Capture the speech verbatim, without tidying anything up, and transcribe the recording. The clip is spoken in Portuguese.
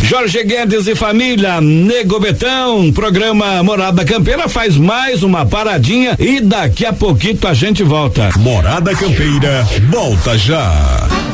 Jorge Guedes e família, Nego Betão, programa Morada Campeira faz mais uma paradinha e daqui a pouquinho a gente volta. Morada Campeira, volta já.